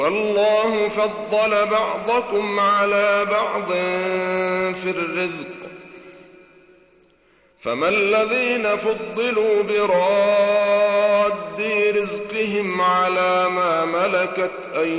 والله فضل بعضكم على بعض في الرزق، فما الذين فضلوا براد رزقهم على ما ملكت أيمانهم